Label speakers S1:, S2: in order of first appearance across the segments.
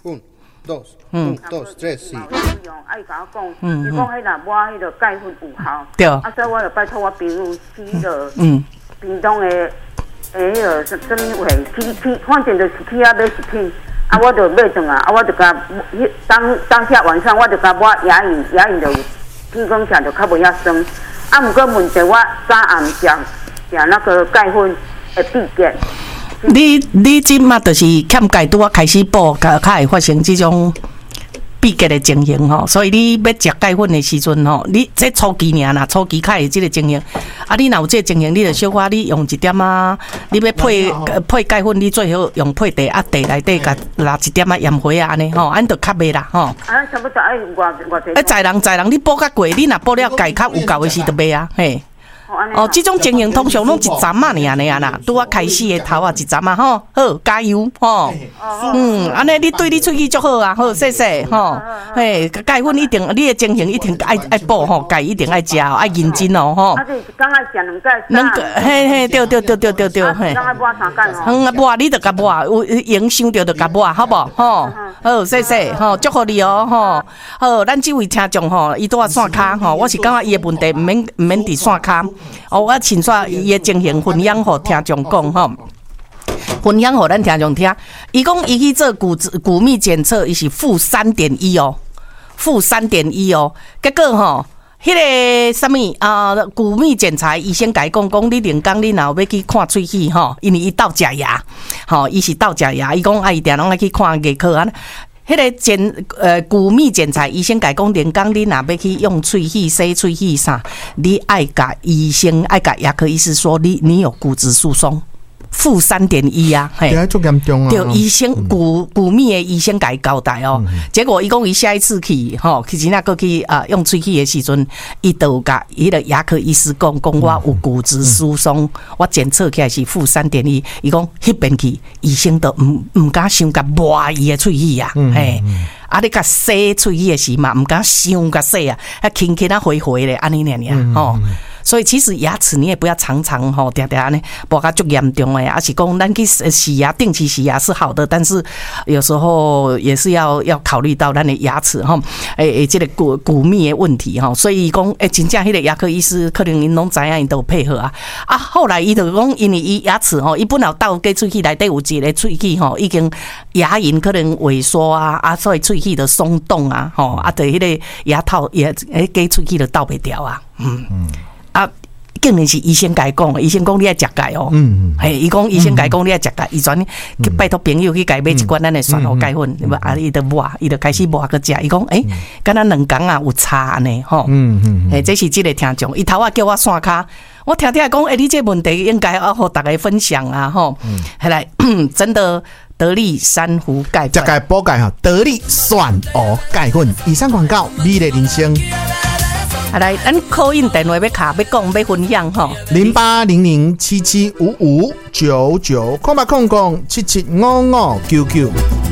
S1: 1, 2, 1, 2, 3, 4。
S2: 伊甲我讲，伊讲迄若抹迄个钙粉有效。
S3: 对。
S2: 所以我就拜托我朋友去迄个屏东的迄个什么会去，反正就是去遐买食品。我就买转啊，我就甲当下晚上我就甲抹牙龈就天光起就较袂遐酸。毋过问题我早暗食那个钙粉会闭结。
S3: 你即马就是欠钙，拄啊开始补，较会发生这种闭结的情形吼。所以你要食钙粉的时阵吼，你这初期尔啦，初期较会这个情形。啊，你若有这个情形，你就小可你用一点啊，你要配钙粉，你最好用配茶啊，茶内底甲拉一点啊盐花啊安尼吼，安就较袂啦吼。
S2: 啊，差不多偌
S3: 济。在人你补较过，你若补了钙较有够的时就袂啊，嘿。哦，这种情形通常拢一站啊，尔安尼啊啦，拄啊开始的头啊一站啊吼，好加油吼，安尼你对你喙齿足好啊，好谢谢吼，嘿，钙粉一定，你的情形一定爱补吼，钙一定爱食哦，爱认真哦吼。
S2: 啊，就是刚爱食两
S3: 个，嘿，对，嘿。
S2: 刚爱抹3盖吼。
S3: 抹你就甲抹，有影想着就甲抹，好无吼？好，谢谢吼，祝福你哦吼。好，咱这位听众吼，伊拄啊线骹吼，我是感觉伊的问题毋免伫线骹。我亲煞伊的情形分享互听众讲吼，分享互咱听众听。伊讲伊去做骨密检测，伊是-3.1哦，-3.1哦。结果吼，迄个什么骨密检查，医生甲伊讲，你连工你若要去看喙齿吼，因为伊斗食牙，吼，伊是斗食牙，伊讲伊定拢爱去看牙科啊。迄个骨密检查，医生甲讲，连工你若要去用喙齿洗喙齿啥，你爱甲医生爱甲牙科医师说你有骨质疏松。-3.1啊，嘿，
S1: 对，足严重啊！
S3: 对，医生骨密的医生甲伊交代哦。结果伊讲伊下一次去吼，去真正过去用喙齿的时阵，伊就甲伊个牙科医师讲我有骨质疏松，我检测起来是-3.1。伊讲迄边去医生都唔敢想甲抹伊的喙齿啊，嘿。啊！你甲洗喙齿的时嘛，唔敢伤甲洗啊，轻轻啊回回咧，安尼尔吼。所以其实牙齿你也不要常常吼，定定安尼，无甲足严重诶。而是讲咱去洗牙，定期洗牙是好的，但是有时候也是要考虑到咱的牙齿吼，这个骨密的问题吼。所以讲，真正迄个牙科医师可能因拢知影，因都配合啊。啊，后来伊就讲，因为伊牙齿吼，伊本来到个喙齿内底有一个喙齿吼，已经牙龈可能萎缩啊，所以喙齿的松动啊，吼啊，对迄个牙套也个喙齿就倒袂掉啊，啊，竟然是医生甲伊讲，医生讲你爱食钙哦，嘿，伊讲医生甲伊讲你爱食钙，伊专去拜托朋友去甲伊买一罐咱的酸蚵钙粉，啊，伊就抹，伊就开始抹个食，伊讲敢若2工啊有差呢，吼，这是这个听众，伊头啊叫我线骹，我听讲，你这问题应该要和大家分享啊，吼，后来真的。得力珊瑚钙粉，
S1: 食钙补钙哈，得力酸蚵钙粉。以上广告，美丽人生。
S3: 来，咱 call in 电话要卡，要讲要分享吼。
S1: 0800775599，空吧空空775599。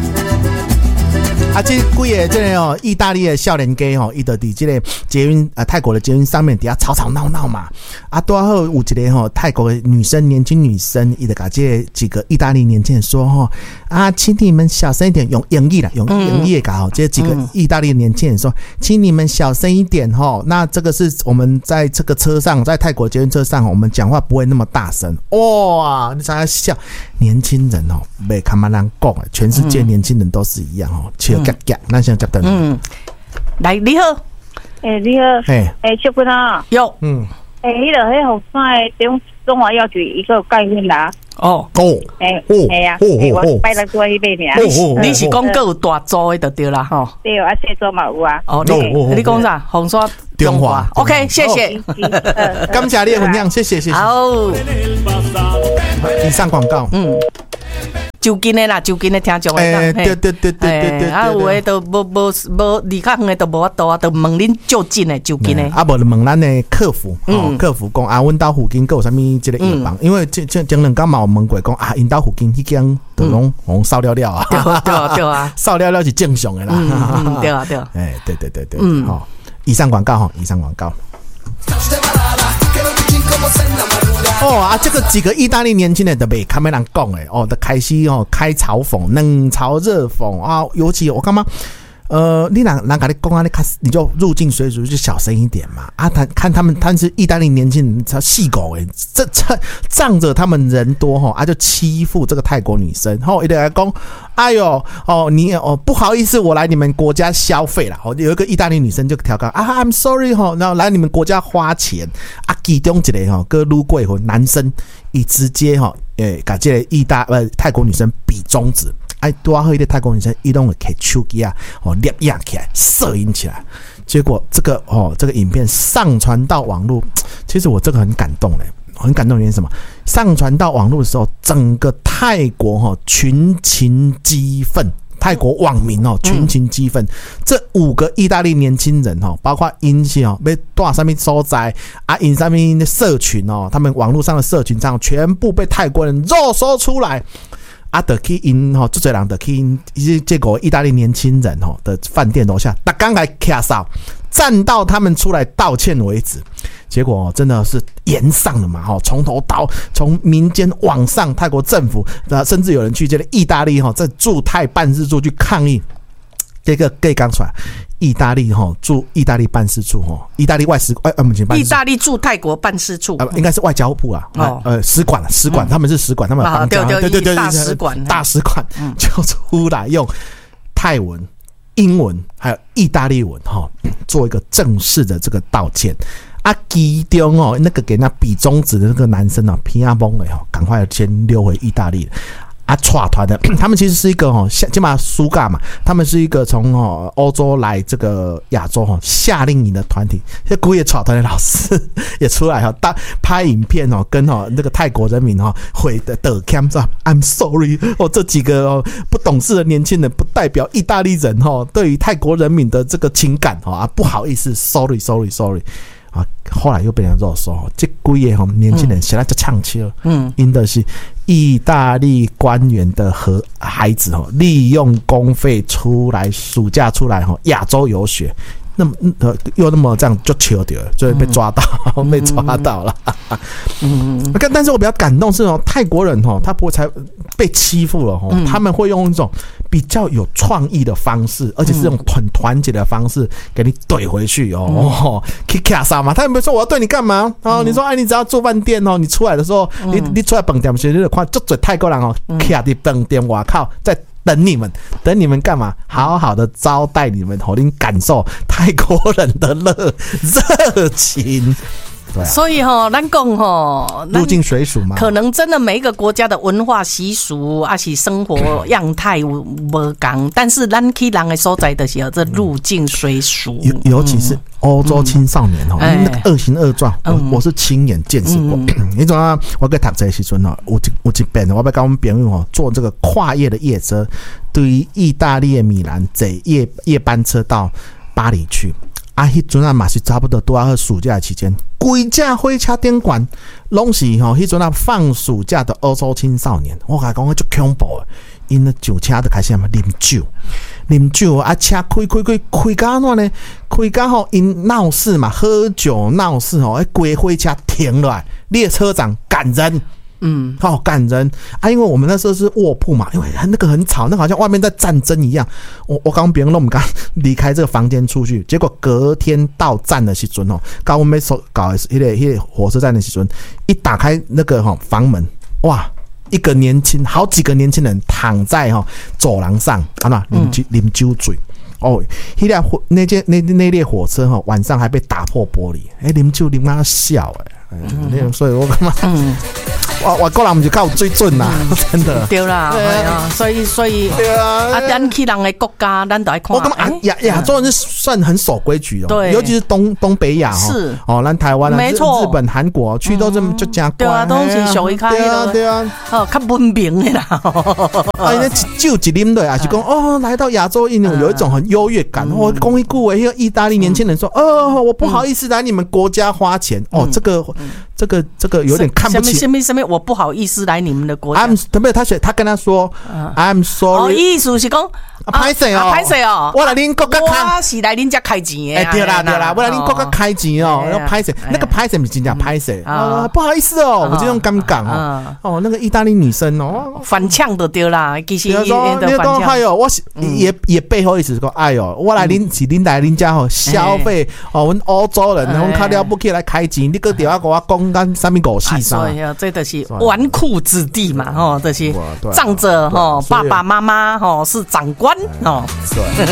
S1: 啊，这几个这个意大利的少年家吼，伊就伫这个捷运泰国的捷运上面底下吵吵闹闹嘛。啊，多好有一个吼泰国的女生，年轻女生，伊就甲这几个意大利年轻人说吼啊，请你们小声一点，用英语啦，用英语搞吼，这几个意大利年轻人说，请你们小声一点吼。那这个是我们在这个车上，在泰国捷运车上，我们讲话不会那么大声。哇，你才笑，年轻人哦，没看嘛人讲，全世界年轻人都是一样哦，咱先接等。
S3: 来，你好，
S2: 你好，小坤啊，
S3: 有，
S2: 迄个迄红山的中华药局一个钙粉啦。
S3: 哦，
S2: 系啊，我拜六做迄边尔。
S3: 你是讲个有大组的就对啦吼。
S2: 对啊，小组嘛有啊。
S3: 哦，你讲啥？红山中华。OK， 谢谢。
S1: 感谢你的分享，谢谢。
S3: 好。
S1: 以上广告。
S3: 就近的啦，就近的听众的。
S1: 对。
S3: 啊，有的都无离较远的都无法度啊，都问恁就近的就近的。
S1: 啊，无就问咱的客服，客服讲啊，阮兜附近有啥物这个药房？因为前两天嘛有问过讲啊，因兜附近迄间都拢扫了了啊。
S3: 对啊，
S1: 扫了是正常的啦。
S3: 对啊。
S1: 对。好，以上广告。 这个几个意大利年轻人都被看没人讲的开始开嘲讽，冷嘲热讽啊，尤其我干嘛？你人跟你讲啊，你就入境随俗，就小声一点嘛啊！看他们是意大利年轻人，他细狗这仗着他们人多就欺负这个泰国女生，一直来讲，哎呦你不好意思，我来你们国家消费啦。有一个意大利女生就调侃啊 ，I'm sorry 然后来你们国家花钱啊，其中一个跟陆贵男生以直接跟这个泰国女生比中指。多好一个泰国女生，一动可以手机捏压起来，摄影起来，结果这个影片上传到网络，其实我这个很感动很感动的原因是什么？上传到网络的时候，整个泰国群情激愤。泰国网民群情激愤，这5个意大利年轻人包括因是要到什么所在啊，因什么社群他们网络上的社群上全部被泰国人肉搜出来。就去因这些人就去因这个意大利年轻人的饭店楼下，他刚来卡哨，站到他们出来道歉为止。结果真的是延上了嘛，从头到从民间往上，泰国政府甚至有人去这个意大利在驻泰办事处去抗议。这个给刚出来，意大利驻意大利办事处意大利外使
S3: 意大利驻泰国办事处
S1: 应该是外交部使馆他们是使馆，他们对大使馆就出来用泰文、英文还有意大利文做一个正式的这个道歉。其中那个给那比中指的那个男生皮亚崩了赶快先溜回意大利了。串团的，他们其实是一个起码苏嘎嘛，他们是一个从欧洲来这个亚洲夏令营的团体。这古野串团的老师也出来拍影片跟那个泰国人民会的cam 说 I'm sorry 这几个不懂事的年轻人不代表意大利人对于泰国人民的这个情感不好意思 sorry。后来又被人肉搜，这几个年轻人现在就呛气了。因的是意大利官员的孩子利用公费出来暑假出来亚洲游学，那么又那么这样就糗掉了，所以被抓到了。但是我比较感动是泰国人他不会才被欺负了他们会用一种比较有创意的方式，而且是用很团结的方式给你怼回去去卡杀嘛。他有没有说我要对你干嘛你说你只要住饭店你出来的时候你出来饭店时你就看就嘴泰国人卡在饭店外靠在等你们干嘛？好好的招待你们，让你感受泰国人的热情。对
S3: 所以咱讲
S1: 入境随俗嘛，
S3: 可能真的每一个国家的文化习俗是生活样态不同，但是咱去人的所在的时候，这入境随俗，
S1: 尤其是欧洲青少年那个恶行恶状，我是亲眼见识过。你知道我在读这时阵有一遍我要跟我们朋友坐这个跨夜的夜车，对于意大利的米兰坐夜班车到巴黎去。迄阵嘛是差不多在暑假期间，规架火车顶管拢是迄阵放暑假的欧洲青少年。我甲讲很恐怖的，因上车就开始啉酒车开到哪呢？开到因闹事嘛，喝酒闹事规火车停落来，列车长赶人。好感人因为我们那时候是卧铺嘛，因为那个很吵，那个好像外面在战争一样。我刚别人我们刚离开这个房间出去，结果隔天到站的时阵刚我们搞那个火车站的时阵，一打开那个房门，哇，好几个年轻人躺在走廊上，啉酒醉。那列火车晚上还被打破玻璃，啉酒啉到笑所以我干嘛？外国人不是靠水准啦，真的。
S3: 对啦，所以
S1: 对啊，
S3: 咱去人的国家，咱都爱看。
S1: 我感觉亚洲人是算很守规矩
S3: 对，
S1: 尤其是东北亚
S3: 是
S1: 咱台湾
S3: 没错，
S1: 日本、韩国去都这么就加乖，
S3: 对啊，都是属于
S1: 对啊，
S3: 较文明的啦。
S1: 那酒一啉落也是讲来到亚洲有一种很优越感。我讲一句话，那个意大利年轻人说我不好意思来你们国家花钱这个有点看不起。
S3: 什么？我不好意思来你们的国家。
S1: 他跟他说 I'm sorry。
S3: 意思是讲
S1: 拍谁哦？
S3: 拍谁哦？
S1: 我来恁国家开，
S3: 我是来恁家开钱的。
S1: 对啦，我来恁国家开钱哦。然后拍谁？那个拍谁不是真正拍谁？不好意思哦，我这种尴尬哦。那个意大利女生哦，
S3: 反呛的对啦，其实
S1: 你讲哎呦，我是也背后意思是讲，哎呦，我来恁来恁家吼消费哦，阮欧洲人，阮较了不起来开钱，你个电话给我讲干什么狗屁啥？
S3: 这就是纨绔子弟嘛，吼，这些仗着吼爸爸妈妈吼是长官哦。对，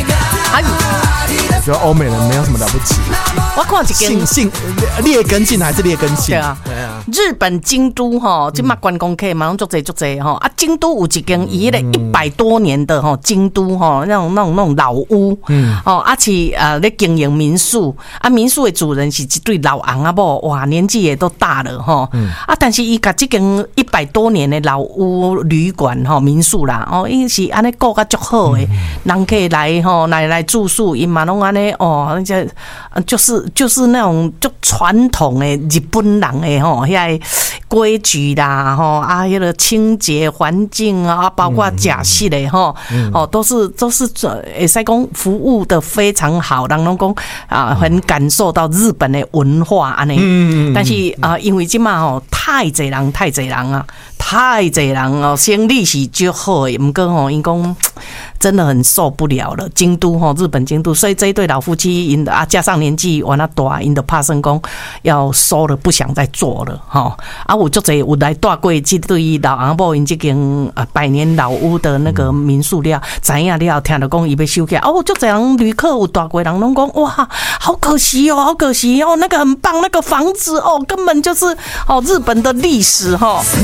S1: 我觉得欧美人没有什么了不起。
S3: 我看一间
S1: 劣根性还是劣根性？
S3: 对啊。日本京都哈，即嘛观光客嘛拢足侪哈啊！京都有一间伊迄个100多年的哈京都哈那种老屋，啊是咧经营民宿啊，民宿的主人是一对老翁啊某，哇年纪也都大了哈，啊但是伊甲即间100多年的老屋旅馆哈民宿啦，哦伊是安尼顾甲足好诶，人可以来住宿，伊嘛拢安尼哦，就是那种足传统的日本人诶吼。规矩啦，迄个清洁环境啊，包括假释的都是会使讲服务的非常好，人拢讲很感受到日本的文化安尼。但是因为即嘛太侪人哦，生理是足好的，不过因讲真的很受不了了。京都日本京都，所以这一对老夫妻因加上年纪完了大，因的怕生讲要收了，不想再做了。有足侪有来住过这对老翁某因这间100年老屋的那个民宿了，知影了听到讲伊要收起来，足侪人旅客有住过人拢讲哇，好可惜哦，那个很棒，那个房子根本就是日本的历史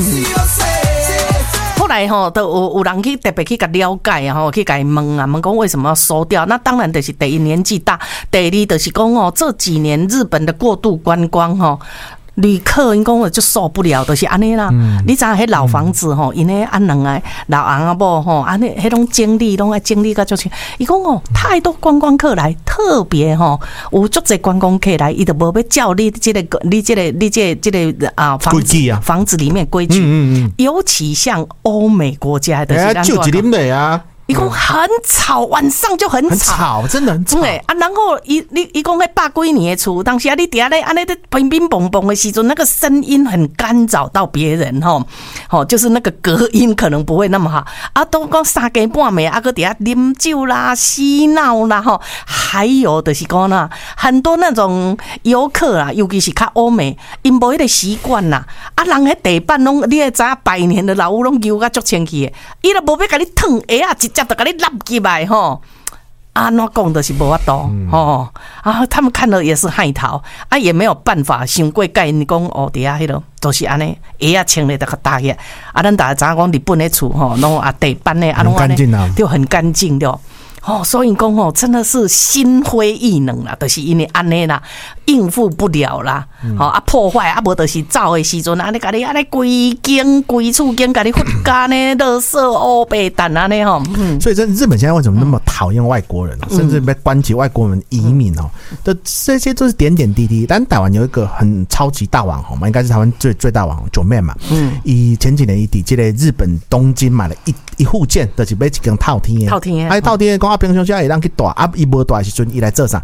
S3: 后来都有人去特别去甲了解去甲伊问讲为什么要收掉？那当然就是第一年纪大，第二就是讲这几年日本的过度观光旅客因讲就受不了，就是安尼啦。你知影迄老房子因咧安两个老翁啊某安尼迄种经历拢爱经历个就是伊讲太多观光客来，特别有足侪观光客来，伊都无要照你这个房子里面规矩，尤其像欧美国家的，
S1: 就一啉的啊。
S3: 伊讲很吵，晚上就很吵，
S1: 真的很吵。
S3: 然后伊讲迄100几年的厝，当时你底下咧安尼咧乒乒乓乓的时阵，那个声音很干扰到别人就是那个隔音可能不会那么好。都讲3更半暝搁底下啉酒啦、嬉闹啦还有就是讲啦，很多那种游客啦，尤其是较欧美，因无迄个习惯啦。人迄地板拢你会知100年的老屋拢油甲足清气的，伊都无要甲你烫鞋直接就给你拉起来那讲的是无法度他们看了也是害逃也没有办法想过概念讲底下迄个都是安尼鞋清咧就较大个咱大家知影讲日本的厝拢地板咧拢安尼就很干净的。所以讲真的是心灰意冷啦，就是因为安尼啦，应付不了啦，破坏无就是走的时阵，你甲你安尼规厝间甲你混干呢，垃圾乌白蛋安尼
S1: 所以日本现在为什么那么讨厌外国人，甚至被关起外国人移民这些都是点点滴滴。但台湾有一个很超级大网红嘛，应该是台湾最大网红九妹嘛，以前几年伊伫这个日本东京买了一户建，就是买一间套厅的，套厅的讲平常时会让去住伊无住的时阵伊来做啥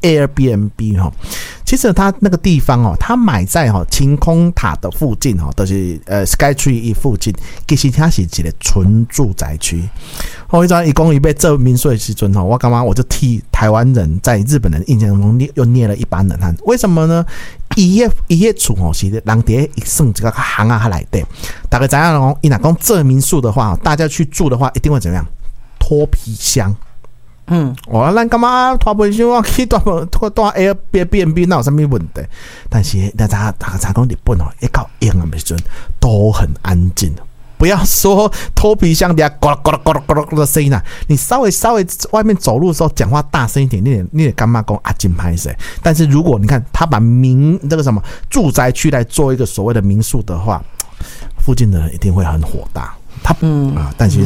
S1: Airbnb 其实他那个地方他买在晴空塔的附近就是Skytree 附近，其实它是一个纯住宅区。伊讲伊要做民宿的时阵我感觉我就替台湾人在日本人印象中又捏了一把冷汗。为什么呢？伊迄厝是人伫算一个行啊内底，大家知影伊若讲做民宿的话，大家去住的话一定会怎么样？脱皮箱。咱感觉拖皮箱我去住 Airbnb 那有什么问题？但是大家讲日本一到阴暗的时阵都很安静。不要说脱皮箱底下咕噜咕噜咕噜咕噜的声音你稍微外面走路的时候讲话大声一点，你也干嘛讲真歹势。但是如果你看他把这个什么住宅区来做一个所谓的民宿的话，附近的人一定会很火大。但其实